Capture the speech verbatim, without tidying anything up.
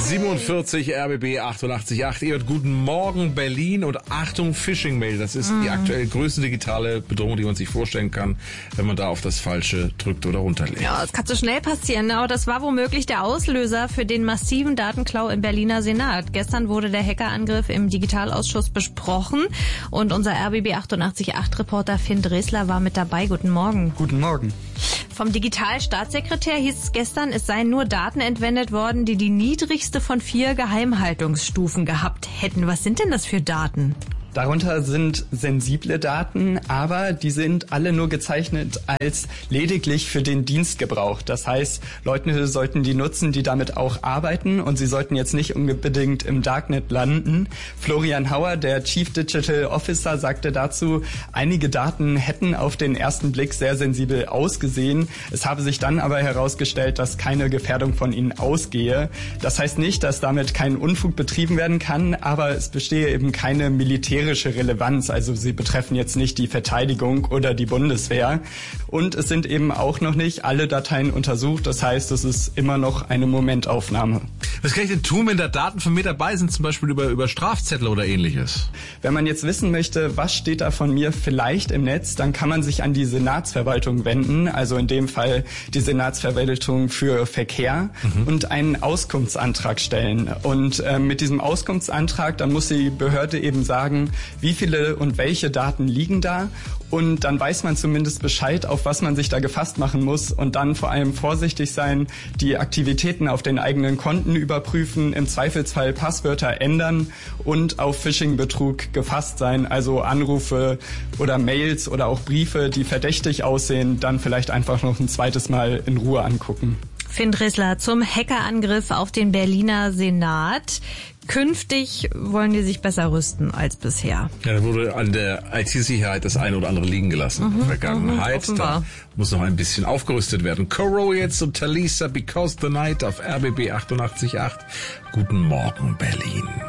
siebenundvierzig R B B achtundachtzig Komma acht. Ihr hört Guten Morgen Berlin und Achtung Phishing-Mail. Das ist mm. die aktuell größte digitale Bedrohung, die man sich vorstellen kann, wenn man da auf das Falsche drückt oder runterlegt. Ja, das kann so schnell passieren, aber das war womöglich der Auslöser für den massiven Datenklau im Berliner Senat. Gestern wurde der Hackerangriff im Digitalausschuss besprochen und unser R B B achtundachtzig Komma acht Reporter Finn Dresler war mit dabei. Guten Morgen. Guten Morgen. Vom Digitalstaatssekretär hieß es gestern, es seien nur Daten entwendet worden, die die niedrigste von vier Geheimhaltungsstufen gehabt hätten. Was sind denn das für Daten? Darunter sind sensible Daten, aber die sind alle nur gezeichnet als lediglich für den Dienstgebrauch. Das heißt, Leute sollten die nutzen, die damit auch arbeiten, und sie sollten jetzt nicht unbedingt im Darknet landen. Florian Hauer, der Chief Digital Officer, sagte dazu, einige Daten hätten auf den ersten Blick sehr sensibel ausgesehen. Es habe sich dann aber herausgestellt, dass keine Gefährdung von ihnen ausgehe. Das heißt nicht, dass damit kein Unfug betrieben werden kann, aber es bestehe eben keine militärische Relevanz, also sie betreffen jetzt nicht die Verteidigung oder die Bundeswehr. Und es sind eben auch noch nicht alle Dateien untersucht, das heißt, es ist immer noch eine Momentaufnahme. Was kann ich denn tun, wenn da Daten von mir dabei sind, zum Beispiel über, über Strafzettel oder ähnliches? Wenn man jetzt wissen möchte, was steht da von mir vielleicht im Netz, dann kann man sich an die Senatsverwaltung wenden, also in dem Fall die Senatsverwaltung für Verkehr, mhm. und einen Auskunftsantrag stellen. Und äh, mit diesem Auskunftsantrag, dann muss die Behörde eben sagen, wie viele und welche Daten liegen da, und dann weiß man zumindest Bescheid, auf was man sich da gefasst machen muss, und dann vor allem vorsichtig sein, die Aktivitäten auf den eigenen Konten überprüfen, im Zweifelsfall Passwörter ändern und auf Phishing-Betrug gefasst sein, also Anrufe oder Mails oder auch Briefe, die verdächtig aussehen, dann vielleicht einfach noch ein zweites Mal in Ruhe angucken. Finn Dresler zum Hackerangriff auf den Berliner Senat. Künftig wollen die sich besser rüsten als bisher. Ja, da wurde an der I T-Sicherheit das eine oder andere liegen gelassen in der Vergangenheit. Mhm, da muss noch ein bisschen aufgerüstet werden. Coro jetzt und Talisa, Because the Night auf R B B achtundachtzig Komma acht. Guten Morgen, Berlin.